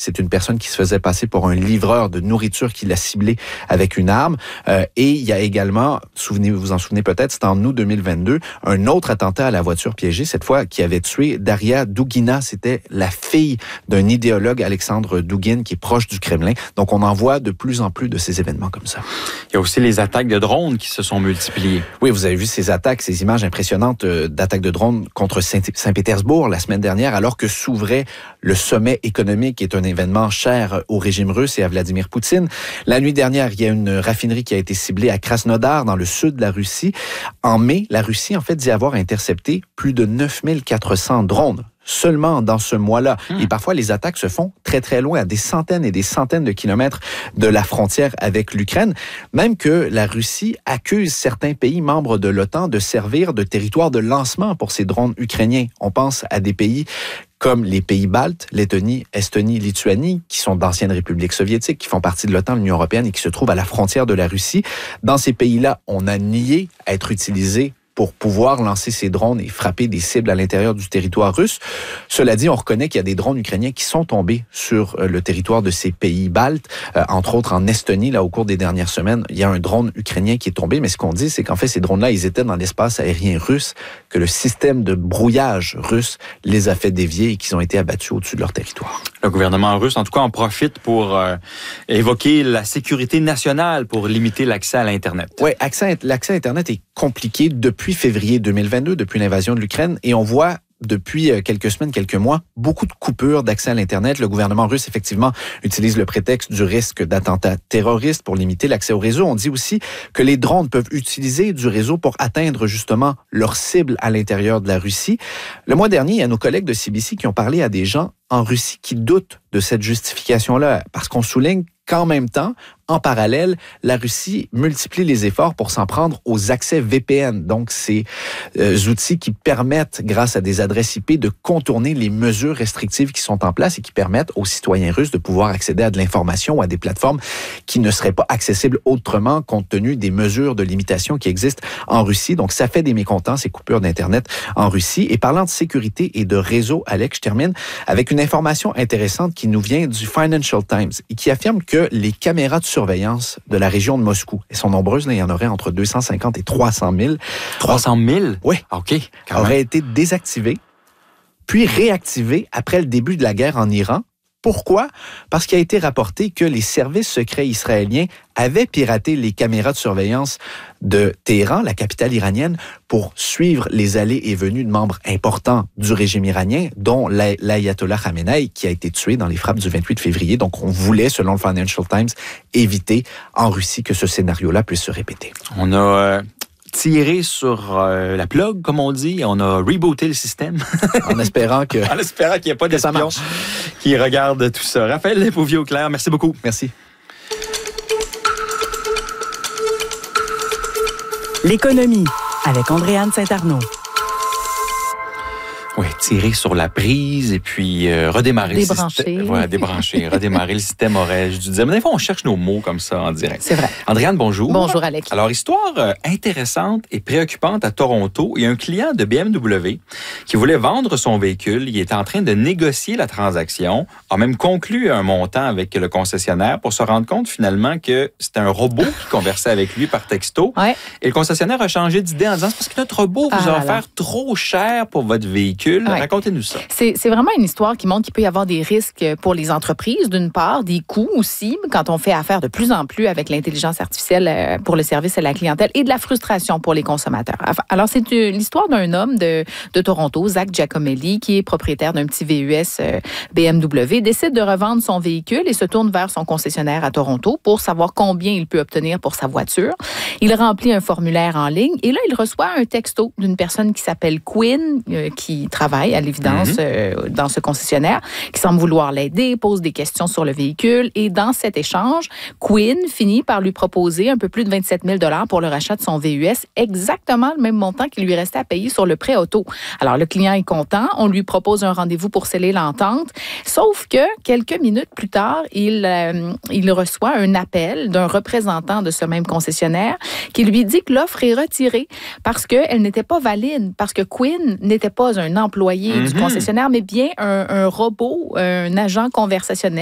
C'est une personne qui se faisait passer pour un livreur de nourriture qui l'a ciblé avec une arme. Et il y a également, vous vous en souvenez peut-être, c'était en août 2022, un autre attentat à la voiture piégée, cette fois qui avait tué Daria Dugina. C'était la fille d'un idéologue, Alexandre Dugin, qui est proche du Kremlin. Donc, on en voit de plus en plus de ces événements comme ça. Il y a aussi les attaques de drones qui se sont multipliées. Oui, vous avez vu ces attaques, ces images impressionnantes d'attaques de drones contre Saint-Pétersbourg la semaine dernière, alors que s'ouvrait le sommet économique, qui est un événement cher au régime russe et à Vladimir Poutine. La nuit dernière, il y a une raffinerie qui a été ciblée à Krasnodar, dans le sud de la Russie. En mai, la Russie, en fait, dit avoir intercepté plus de 9400 drones seulement dans ce mois-là. Et parfois, les attaques se font très, très loin, à des centaines et des centaines de kilomètres de la frontière avec l'Ukraine. Même que la Russie accuse certains pays membres de l'OTAN de servir de territoire de lancement pour ces drones ukrainiens. On pense à des pays comme les pays baltes, Lettonie, Estonie, Lituanie, qui sont d'anciennes républiques soviétiques, qui font partie de l'OTAN, de l'Union européenne et qui se trouvent à la frontière de la Russie. Dans ces pays-là, on a nié être utilisés pour pouvoir lancer ces drones et frapper des cibles à l'intérieur du territoire russe. Cela dit, on reconnaît qu'il y a des drones ukrainiens qui sont tombés sur le territoire de ces pays baltes, entre autres en Estonie, là, au cours des dernières semaines. Il y a un drone ukrainien qui est tombé, mais ce qu'on dit, c'est qu'en fait, ces drones-là, ils étaient dans l'espace aérien russe, que le système de brouillage russe les a fait dévier et qu'ils ont été abattus au-dessus de leur territoire. Le gouvernement russe, en tout cas, en profite pour évoquer la sécurité nationale pour limiter l'accès à l'Internet. Oui, l'accès à Internet est compliqué depuis février 2022, depuis l'invasion de l'Ukraine, et on voit depuis quelques semaines, quelques mois, beaucoup de coupures d'accès à l'Internet. Le gouvernement russe, effectivement, utilise le prétexte du risque d'attentats terroristes pour limiter l'accès au réseau. On dit aussi que les drones peuvent utiliser du réseau pour atteindre justement leurs cibles à l'intérieur de la Russie. Le mois dernier, il y a nos collègues de CBC qui ont parlé à des gens en Russie qui doutent de cette justification-là, parce qu'on souligne qu'en même temps, en parallèle, la Russie multiplie les efforts pour s'en prendre aux accès VPN. Donc, ces outils qui permettent, grâce à des adresses IP, de contourner les mesures restrictives qui sont en place et qui permettent aux citoyens russes de pouvoir accéder à de l'information ou à des plateformes qui ne seraient pas accessibles autrement compte tenu des mesures de limitation qui existent en Russie. Donc, ça fait des mécontents, ces coupures d'Internet en Russie. Et parlant de sécurité et de réseau, Alex, je termine avec une information intéressante qui nous vient du Financial Times et qui affirme que les caméras de surveillance de la région de Moscou, elles sont nombreuses, là, il y en aurait entre 250 et 300 000. 300 000? Oui. OK. Auraient été désactivées, puis réactivées après le début de la guerre en Iran. Pourquoi? Parce qu'il a été rapporté que les services secrets israéliens avaient piraté les caméras de surveillance de Téhéran, la capitale iranienne, pour suivre les allées et venues de membres importants du régime iranien, dont l'ayatollah Khamenei, qui a été tué dans les frappes du 28 février. Donc, on voulait, selon le Financial Times, éviter en Russie que ce scénario-là puisse se répéter. On a tiré sur la plug, comme on dit. On a rebooté le système. En espérant qu'il n'y ait pas d'espions qui regardent tout ça. Raphaël Lepouvier-Auclair, merci beaucoup. Merci. L'économie, avec Andréane Saint-Arnaud. Oui, tirer sur la prise et puis redémarrer le système. Voilà, débrancher, redémarrer le système, aurais-je dû dire. Mais des fois, on cherche nos mots comme ça en direct. C'est vrai. Andréane, bonjour. Bonjour, Alex. Alors, histoire intéressante et préoccupante à Toronto. Il y a un client de BMW qui voulait vendre son véhicule. Il était en train de négocier la transaction, a même conclu un montant avec le concessionnaire pour se rendre compte finalement que c'était un robot qui conversait avec lui par texto. Ouais. Et le concessionnaire a changé d'idée en disant, c'est parce que notre robot vous a offert trop cher pour votre véhicule. Ouais. Racontez-nous ça. C'est vraiment une histoire qui montre qu'il peut y avoir des risques pour les entreprises, d'une part, des coûts aussi, quand on fait affaire de plus en plus avec l'intelligence artificielle pour le service à la clientèle, et de la frustration pour les consommateurs. Alors, c'est l'histoire d'un homme de Toronto, Zach Giacomelli, qui est propriétaire d'un petit VUS BMW, décide de revendre son véhicule et se tourne vers son concessionnaire à Toronto pour savoir combien il peut obtenir pour sa voiture. Il remplit un formulaire en ligne et là, il reçoit un texto d'une personne qui s'appelle Quinn, qui travaille à l'évidence dans ce concessionnaire, qui semble vouloir l'aider, pose des questions sur le véhicule et dans cet échange, Quinn finit par lui proposer un peu plus de 27 000 $ pour le rachat de son VUS, exactement le même montant qu'il lui restait à payer sur le prêt auto. Alors, le client est content, on lui propose un rendez-vous pour sceller l'entente, sauf que quelques minutes plus tard, il reçoit un appel d'un représentant de ce même concessionnaire qui lui dit que l'offre est retirée parce qu'elle n'était pas valide, parce que Quinn n'était pas un employé du concessionnaire, mais bien un robot, un agent conversationnel